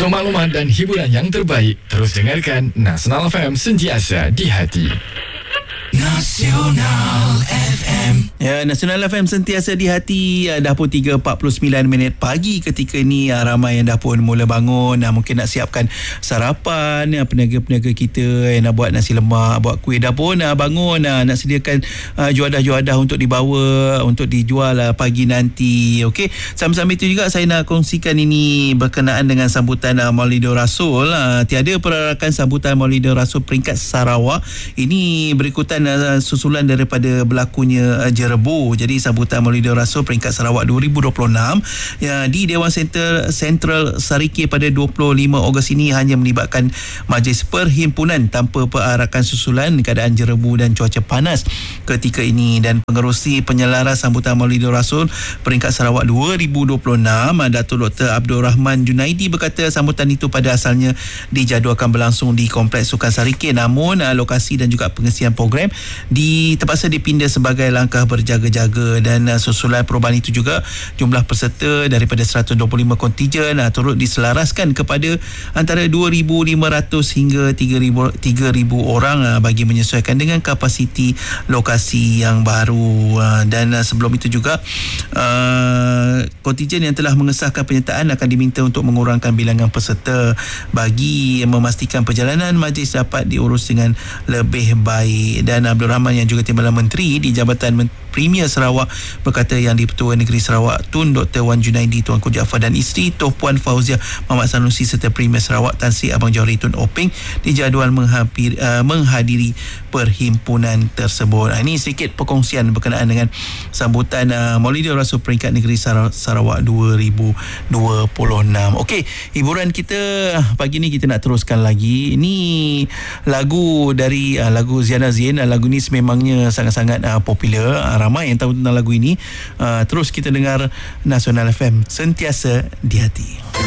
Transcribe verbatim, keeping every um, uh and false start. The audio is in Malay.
Semua maklumat dan hiburan yang terbaik. Terus dengarkan Nasional F M, sentiasa di hati. Nasional F M. Ya, Nasional F M sentiasa di hati. Dah pun tiga empat puluh sembilan minit pagi ketika ini. Ramai yang dah pun mula bangun, mungkin nak siapkan sarapan. Peniaga-peniaga kita yang nak buat nasi lemak, buat kuih, dah pun bangun, nak sediakan juadah-juadah untuk dibawa, untuk dijual pagi nanti. Okey, sama-sama itu juga saya nak kongsikan ini berkenaan dengan sambutan Maulidur Rasul. Tiada perarakan sambutan Maulidur Rasul peringkat Sarawak. Ini berikutan susulan daripada berlakunya Jerebu. Jadi sambutan Maulidur Rasul peringkat Sarawak dua ribu dua puluh enam ya, di Dewan Center Sentral Sarikeh pada dua puluh lima Ogos ini hanya melibatkan majlis perhimpunan tanpa perarakan susulan keadaan Jerebu dan cuaca panas ketika ini. Dan pengerusi penyelaras sambutan Maulidur Rasul peringkat Sarawak dua ribu dua puluh enam, Datuk Doktor Abdul Rahman Junaidi, berkata sambutan itu pada asalnya dijadualkan berlangsung di Kompleks Sukan Sarikeh, namun lokasi dan juga pengisian program di terpaksa dipindah sebagai langkah berjaga-jaga. Dan uh, susulan perubahan itu juga jumlah peserta daripada seratus dua puluh lima kontijen uh, turut diselaraskan kepada antara dua ribu lima ratus hingga tiga ribu orang uh, bagi menyesuaikan dengan kapasiti lokasi yang baru. Uh, dan uh, sebelum itu juga uh, kontijen yang telah mengesahkan penyertaan akan diminta untuk mengurangkan bilangan peserta bagi memastikan perjalanan majlis dapat diurus dengan lebih baik. Dan Abdul Rahman yang juga Timbalan Menteri di Jabatan Premier Sarawak berkata Yang di-Pertua Negeri Sarawak Tun Doktor Wan Junaidi Tuanku Jaafar dan isteri Tuan Puan Fauziah Muhammad Sanusi serta Premier Sarawak Tan Sri Abang Johari Tun Openg dijadual menghadiri, uh, menghadiri perhimpunan tersebut. Ini sedikit perkongsian berkenaan dengan sambutan uh, Maulidur Rasul peringkat Negeri Sar- Sarawak dua ribu dua puluh enam. Okey, hiburan kita pagi ni kita nak teruskan lagi. Ini lagu dari uh, lagu Ziana Zain. Uh, lagu ni sememangnya sangat-sangat uh, popular. Uh, ramai yang tahu tentang lagu ini. Uh, terus kita dengar Nasional F M sentiasa di hati.